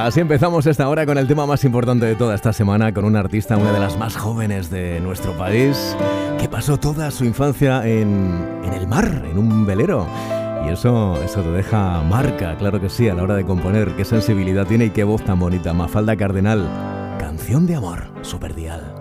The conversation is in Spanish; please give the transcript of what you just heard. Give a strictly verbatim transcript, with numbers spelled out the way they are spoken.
Así empezamos esta hora con el tema más importante de toda esta semana, con una artista, una de las más jóvenes de nuestro país, que pasó toda su infancia en, en el mar, en un velero. Y eso, eso te deja marca, claro que sí, a la hora de componer. Qué sensibilidad tiene y qué voz tan bonita. Mafalda Cardenal, Canción de Amor, Superdial.